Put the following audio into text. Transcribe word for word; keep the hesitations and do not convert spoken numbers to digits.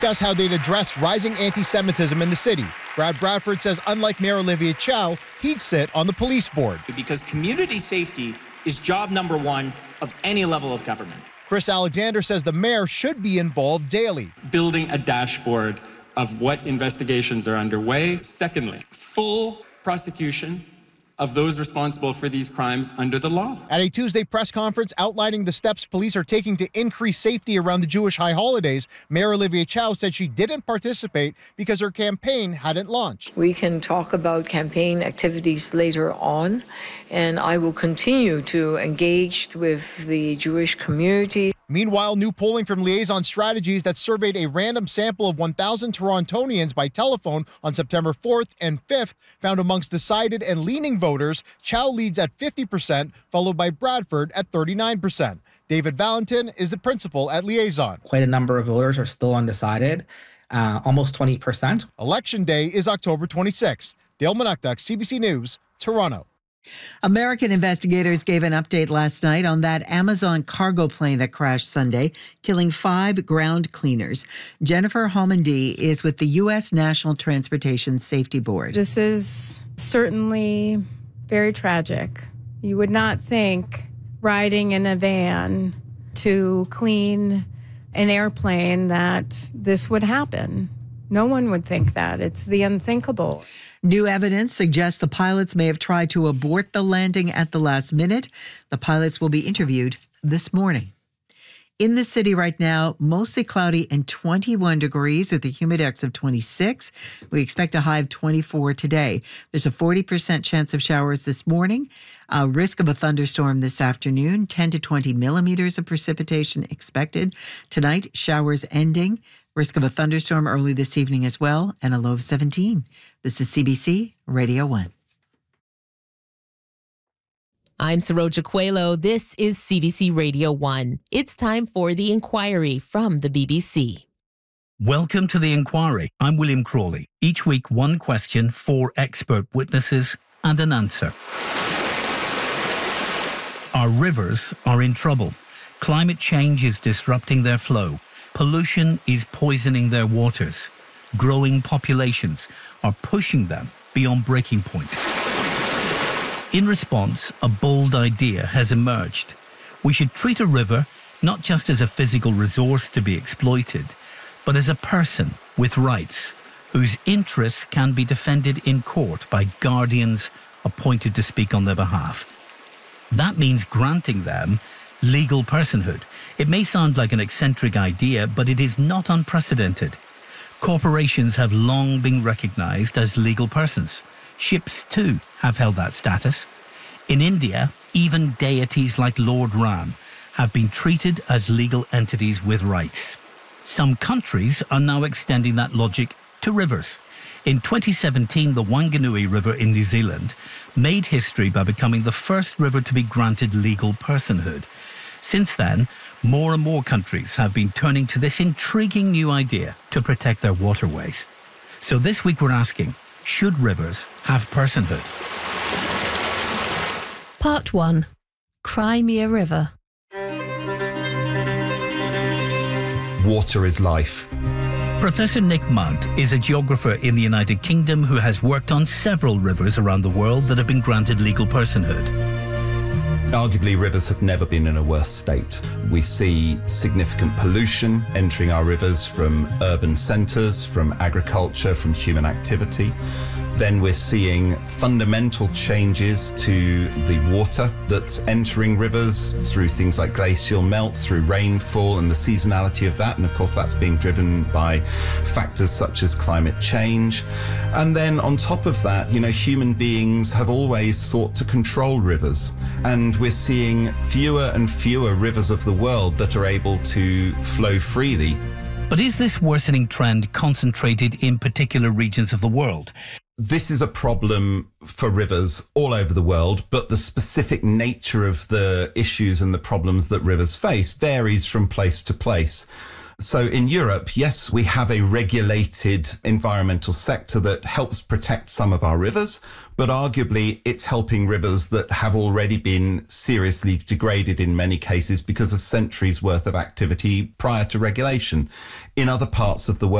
Discuss how they'd address rising anti-Semitism in the city. Brad Bradford says unlike Mayor Olivia Chow, he'd sit on the police board. Because community safety is job number one of any level of government. Chris Alexander says the mayor should be involved daily. Building a dashboard of what investigations are underway. Secondly, full prosecution of those responsible for these crimes under the law. At a Tuesday press conference outlining the steps police are taking to increase safety around the Jewish high holidays, Mayor Olivia Chow said she didn't participate because her campaign hadn't launched. We can talk about campaign activities later on, and I will continue to engage with the Jewish community. Meanwhile, new polling from Liaison Strategies that surveyed a random sample of one thousand Torontonians by telephone on September fourth and fifth found amongst decided and leaning voters, Chow leads at fifty percent, followed by Bradford at thirty-nine percent. David Valentin is the principal at Liaison. Quite a number of voters are still undecided, uh, almost twenty percent. Election day is October twenty-sixth. Dale Manukduk, C B C News, Toronto. American investigators gave an update last night on that Amazon cargo plane that crashed Sunday, killing five ground cleaners. Jennifer Homendy is with the U S National Transportation Safety Board. This is certainly very tragic. You would not think riding in a van to clean an airplane that this would happen. No one would think that. It's the unthinkable. New evidence suggests the pilots may have tried to abort the landing at the last minute. The pilots will be interviewed this morning. In the city right now, mostly cloudy and twenty-one degrees with a humidex of twenty-six. We expect a high of twenty-four today. There's a forty percent chance of showers this morning, a risk of a thunderstorm this afternoon, ten to twenty millimeters of precipitation expected. Tonight, showers ending, risk of a thunderstorm early this evening as well, and a low of seventeen. This is C B C Radio one. I'm Saroja Coelho. This is C B C Radio one. It's time for The Inquiry from the B B C. Welcome to The Inquiry. I'm William Crawley. Each week, one question, four expert witnesses, and an answer. Our rivers are in trouble. Climate change is disrupting their flow. Pollution is poisoning their waters. Growing populations are pushing them beyond breaking point. In response, a bold idea has emerged. We should treat a river not just as a physical resource to be exploited, but as a person with rights, whose interests can be defended in court by guardians appointed to speak on their behalf. That means granting them legal personhood. It may sound like an eccentric idea, but it is not unprecedented. Corporations have long been recognized as legal persons. Ships, too, have held that status. In India, even deities like Lord Ram have been treated as legal entities with rights. Some countries are now extending that logic to rivers. In twenty seventeen, the Wanganui River in New Zealand made history by becoming the first river to be granted legal personhood. Since then, more and more countries have been turning to this intriguing new idea to protect their waterways. So this week we're asking, should rivers have personhood? Part one. Crimea River. Water is life. Professor Nick Mount is a geographer in the United Kingdom who has worked on several rivers around the world that have been granted legal personhood. Arguably, rivers have never been in a worse state. We see significant pollution entering our rivers from urban centres, from agriculture, from human activity. Then we're seeing fundamental changes to the water that's entering rivers through things like glacial melt, through rainfall and the seasonality of that. And of course, that's being driven by factors such as climate change. And then on top of that, you know, human beings have always sought to control rivers. And we're seeing fewer and fewer rivers of the world that are able to flow freely. But is this worsening trend concentrated in particular regions of the world? This is a problem for rivers all over the world, but the specific nature of the issues and the problems that rivers face varies from place to place. So in Europe, yes, we have a regulated environmental sector that helps protect some of our rivers, but arguably it's helping rivers that have already been seriously degraded in many cases because of centuries worth of activity prior to regulation. In other parts of the world,